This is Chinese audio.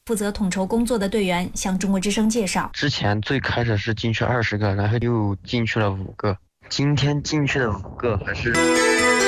负责统筹工作的队员向中国之声介绍， 之前最开始是进去20个，然后又进去了5个，今天进去的5个还是